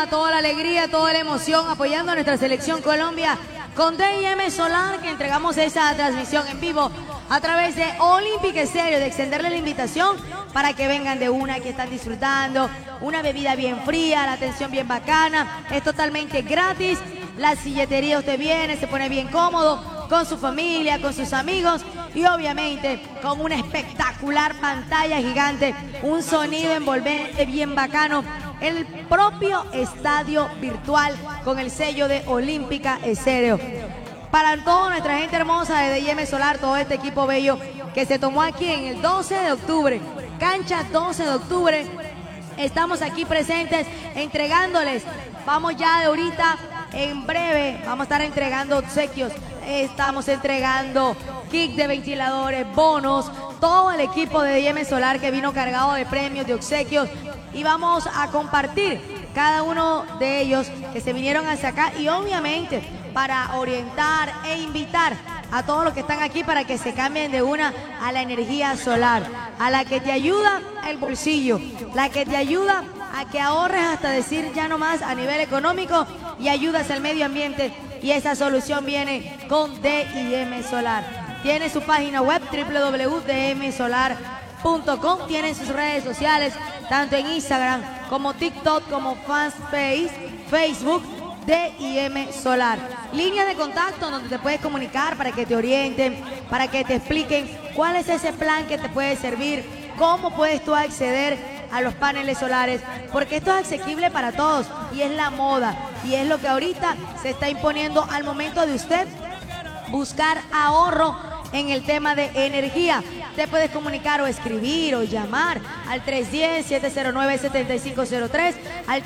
toda la alegría, toda la emoción, apoyando a nuestra selección Colombia con D&M Solar, que entregamos esa transmisión en vivo a través de Olympic Estéreo, de extenderle la invitación para que vengan de una, que están disfrutando, una bebida bien fría, la atención bien bacana, es totalmente gratis, la silletería usted viene, se pone bien cómodo, con su familia, con sus amigos y obviamente con una espectacular pantalla gigante, un sonido envolvente bien bacano, el propio estadio virtual con el sello de Olímpica Estéreo. Para toda nuestra gente hermosa de D&M Solar, todo este equipo bello que se tomó aquí en el 12 de octubre, cancha 12 de octubre, estamos aquí presentes entregándoles, vamos ya de ahorita, en breve, vamos a estar entregando obsequios, estamos entregando kit de ventiladores, bonos, todo el equipo de D&M Solar que vino cargado de premios, de obsequios, y vamos a compartir cada uno de ellos que se vinieron hacia acá y obviamente para orientar e invitar a todos los que están aquí para que se cambien de una a la energía solar, a la que te ayuda el bolsillo, la que te ayuda a que ahorres hasta decir ya no más a nivel económico y ayudas al medio ambiente, y esa solución viene con D&M Solar. Tiene su página web www.dmsolar.com, tienen sus redes sociales, tanto en Instagram como TikTok, como fanpage, Facebook, D&M Solar. Líneas de contacto donde te puedes comunicar para que te orienten, para que te expliquen cuál es ese plan que te puede servir, cómo puedes tú acceder a los paneles solares, porque esto es asequible para todos y es la moda y es lo que ahorita se está imponiendo al momento de usted buscar ahorro en el tema de energía. Te puedes comunicar o escribir o llamar al 310-709-7503, al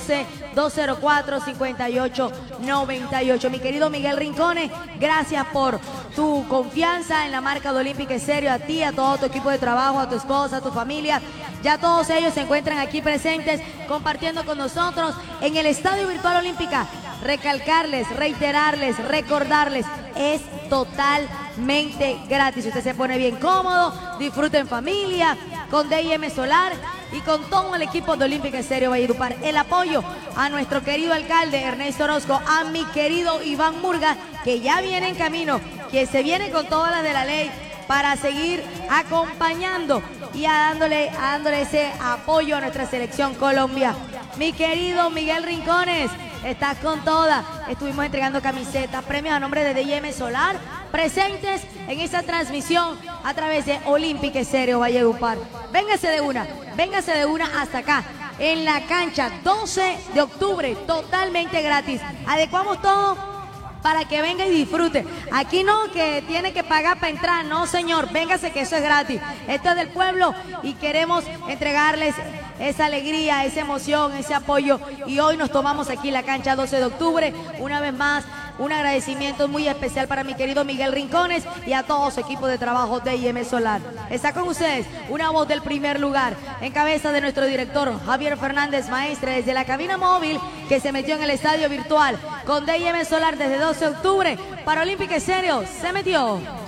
312-204-5898. Mi querido Miguel Rincones, gracias por tu confianza en la marca de Olímpica Estéreo, a ti, a todo tu equipo de trabajo, a tu esposa, a tu familia. Ya todos ellos se encuentran aquí presentes compartiendo con nosotros en el Estadio Virtual Olímpica. Recalcarles, reiterarles, recordarles, es totalmente gratis. Usted se pone bien cómodo, disfruta en familia, con D&M Solar y con todo el equipo de Olímpica Estéreo Valledupar. El apoyo a nuestro querido alcalde Ernesto Orozco, a mi querido Iván Murga, que ya viene en camino, que se viene con todas las de la ley para seguir acompañando y dándole ese apoyo a nuestra selección Colombia. Mi querido Miguel Rincones, estás con toda. Estuvimos entregando camisetas, premios a nombre de D&M Solar, presentes en esta transmisión a través de Olímpica Estéreo Valledupar. Véngase de una hasta acá, en la cancha 12 de octubre, totalmente gratis. Adecuamos todo para que venga y disfrute. Aquí no, que tiene que pagar para entrar, no señor, véngase que eso es gratis. Esto es del pueblo y queremos entregarles esa alegría, esa emoción, ese apoyo, y hoy nos tomamos aquí la cancha 12 de octubre, una vez más, un agradecimiento muy especial para mi querido Miguel Rincones y a todo su equipo de trabajo de D&M Solar. Está con ustedes una voz del primer lugar, en cabeza de nuestro director Javier Fernández Maestre, desde la cabina móvil que se metió en el estadio virtual con D&M Solar desde 12 de octubre para Olímpica Estéreo. Se metió.